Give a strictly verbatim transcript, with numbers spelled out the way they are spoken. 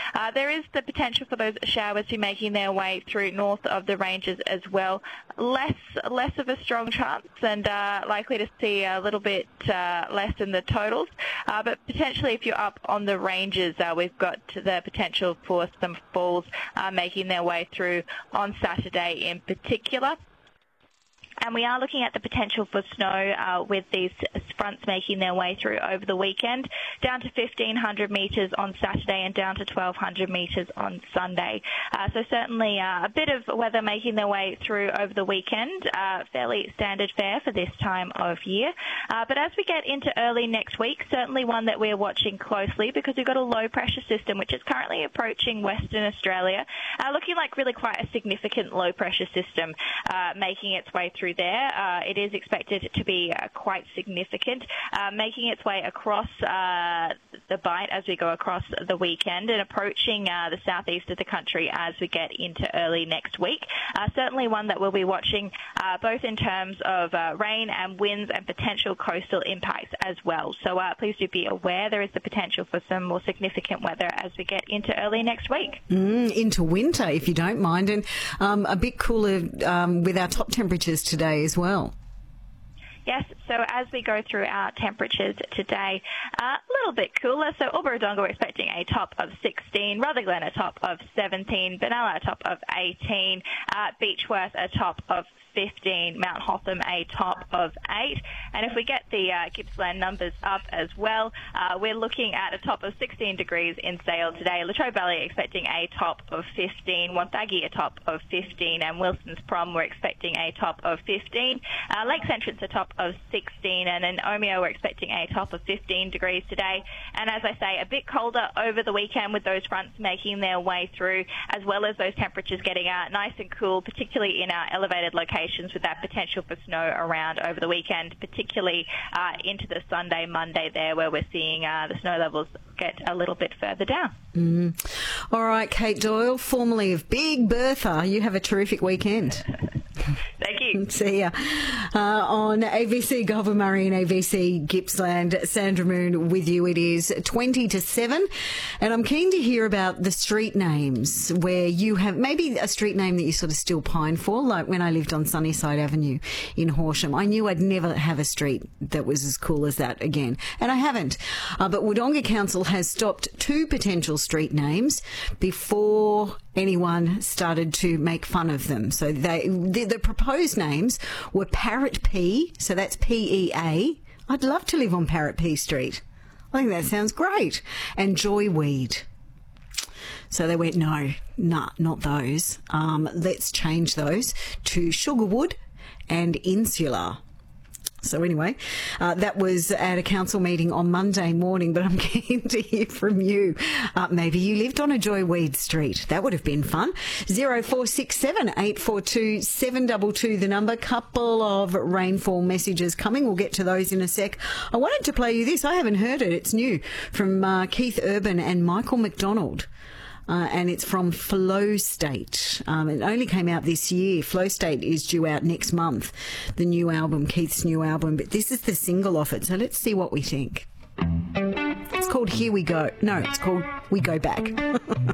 Uh, there is the potential for those showers to be making their way through north of the ranges as well. Less less of a strong chance and uh, likely to see a little bit uh, less in the totals. Uh, but potentially if you're up on the ranges, uh, we've got the potential for some falls uh, making their way through on Saturday in particular. And we are looking at the potential for snow uh, with these fronts making their way through over the weekend, down to fifteen hundred metres on Saturday and down to twelve hundred metres on Sunday. Uh, so certainly uh, a bit of weather making their way through over the weekend, uh, fairly standard fare for this time of year. Uh, but as we get into early next week, certainly one that we're watching closely because we've got a low pressure system which is currently approaching Western Australia, uh, looking like really quite a significant low pressure system uh, making its way through there. Uh, it is expected to be uh, quite significant, uh, making its way across uh, the Bight as we go across the weekend and approaching uh, the southeast of the country as we get into early next week. Uh, certainly one that we'll be watching uh, both in terms of uh, rain and winds and potential coastal impacts as well. So uh, please do be aware there is the potential for some more significant weather as we get into early next week. Mm, into winter, if you don't mind, and um, a bit cooler um, with our top temperatures today as well. Yes, so as we go through our temperatures today, uh, a little bit cooler. So Albury-Wodonga, we're expecting a top of sixteen, Rutherglen a top of seventeen, Benalla a top of eighteen, uh, Beechworth a top of fifteen, Mount Hotham a top of eight. And if we get the uh, Gippsland numbers up as well, uh, we're looking at a top of sixteen degrees in Sale today. Latrobe Valley expecting a top of fifteen, Wonthaggi a top of fifteen, and Wilson's Prom we're expecting a top of fifteen. Uh, Lakes Entrance a top of sixteen, and in Omeo we're expecting a top of fifteen degrees today. And as I say, a bit colder over the weekend with those fronts making their way through, as well as those temperatures getting uh, nice and cool, particularly in our elevated locations with that potential for snow around over the weekend, particularly uh, into the Sunday, Monday there where we're seeing uh, the snow levels get a little bit further down. Mm. All right, Kate Doyle, formerly of Big Bertha, you have a terrific weekend. Thank you. See ya. Uh, on A B C Gulf of Murray and A B C Gippsland, Sandra Moon with you. It is twenty to seven, and I'm keen to hear about the street names where you have maybe a street name that you sort of still pine for, like when I lived on Sunnyside Avenue in Horsham. I knew I'd never have a street that was as cool as that again, and I haven't. Uh, but Wodonga Council has stopped two potential street names before anyone started to make fun of them. So they, the, the proposed names were Parrot P, so that's P E A. I'd love to live on Parrot P Street. I think that sounds great. And Joyweed. So they went, no, nah, not those. Um, let's change those to Sugarwood and Insular. So anyway, uh, that was at a council meeting on Monday morning, but I'm keen to hear from you. Uh, maybe you lived on a Joyweed Street. That would have been fun. zero four six seven, eight four two, seven two two, the number. Couple of rainfall messages coming. We'll get to those in a sec. I wanted to play you this. I haven't heard it. It's new from uh, Keith Urban and Michael McDonald. Uh, and it's from Flow State. Um, it only came out this year. Flow State is due out next month, the new album, Keith's new album. But this is the single off it, so let's see what we think. It's called Here We Go. No, it's called We Go Back.